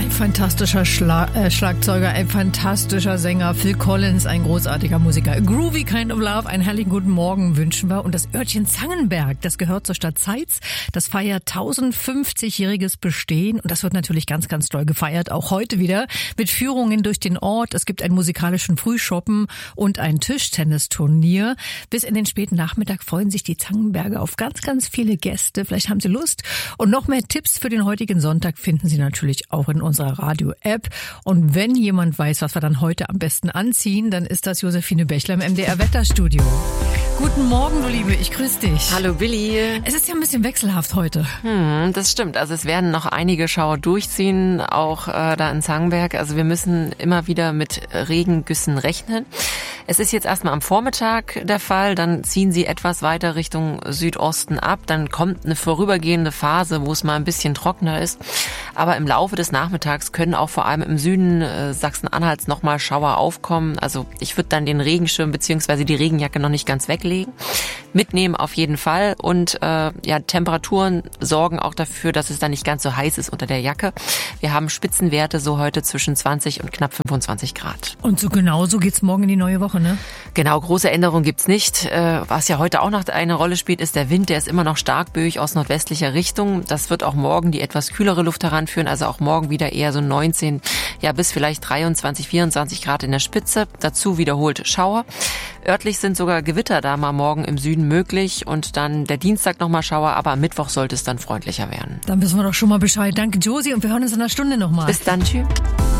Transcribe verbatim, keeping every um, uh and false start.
Fantastischer Schla- äh, Schlagzeuger, ein fantastischer Sänger, Phil Collins, ein großartiger Musiker. A Groovy Kind of Love, einen herrlichen guten Morgen wünschen wir. Und das Örtchen Zangenberg, das gehört zur Stadt Zeitz. Das feiert tausendfünfzigjähriges Bestehen und das wird natürlich ganz, ganz doll gefeiert, auch heute wieder mit Führungen durch den Ort. Es gibt einen musikalischen Frühschoppen und ein Tischtennisturnier. Bis in den späten Nachmittag freuen sich die Zangenberger auf ganz, ganz viele Gäste. Vielleicht haben Sie Lust. Und noch mehr Tipps für den heutigen Sonntag finden Sie natürlich auch in unserer Radio-App. Und wenn jemand weiß, was wir dann heute am besten anziehen, dann ist das Josephine Bechler im M D R-Wetterstudio. Guten Morgen, du Liebe, ich grüße dich. Hallo Billy. Es ist ja ein bisschen wechselhaft heute. Hm, das stimmt. Also es werden noch einige Schauer durchziehen, auch äh, da in Zangenberg. Also wir müssen immer wieder mit Regengüssen rechnen. Es ist jetzt erstmal am Vormittag der Fall, dann ziehen sie etwas weiter Richtung Südosten ab. Dann kommt eine vorübergehende Phase, wo es mal ein bisschen trockener ist. Aber im Laufe des Nachmittags können auch vor allem im Süden äh, Sachsen-Anhalts nochmal Schauer aufkommen. Also ich würde dann den Regenschirm bzw. die Regenjacke noch nicht ganz weglegen. Mitnehmen auf jeden Fall und äh, ja, Temperaturen sorgen auch dafür, dass es dann nicht ganz so heiß ist unter der Jacke. Wir haben Spitzenwerte so heute zwischen zwanzig und knapp fünfundzwanzig Grad. Und so genau so geht's morgen in die neue Woche, ne? Genau, große Änderungen gibt's nicht. Äh, was ja heute auch noch eine Rolle spielt, ist der Wind. Der ist immer noch stark böig aus nordwestlicher Richtung. Das wird auch morgen die etwas kühlere Luft heranführen. Also auch morgen wieder eher so neunzehn, ja bis vielleicht dreiundzwanzig, vierundzwanzig Grad in der Spitze. Dazu wiederholt Schauer. Örtlich sind sogar Gewitter da mal morgen im Süden möglich und dann der Dienstag nochmal Schauer, aber am Mittwoch sollte es dann freundlicher werden. Dann wissen wir doch schon mal Bescheid. Danke, Josie, und wir hören uns in einer Stunde nochmal. Bis dann, tschüss.